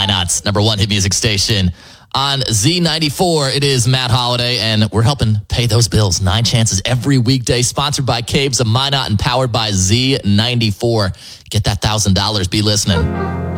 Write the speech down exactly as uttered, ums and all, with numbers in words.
Minot's number one hit music station. On Z ninety-four, it is Matt Holiday, and we're helping pay those bills. Nine chances every weekday, sponsored by Caves of Minot and powered by Z ninety-four. Get that one thousand dollars. Be listening.